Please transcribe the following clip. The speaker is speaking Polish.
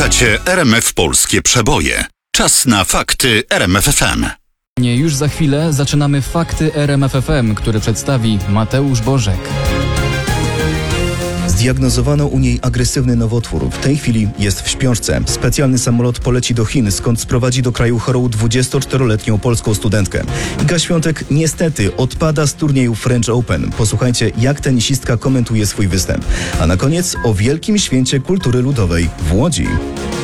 Słuchacie RMF Polskie Przeboje. Czas na fakty RMF FM. Już za chwilę zaczynamy Fakty RMF FM, które przedstawi Mateusz Bożek. Zdiagnozowano u niej agresywny nowotwór. W tej chwili jest w śpiączce. Specjalny samolot poleci do Chin, skąd sprowadzi do kraju chorą 24-letnią polską studentkę. Iga Świątek niestety odpada z turnieju French Open. Posłuchajcie, jak tenisistka komentuje swój występ. A na koniec o wielkim święcie kultury ludowej w Łodzi.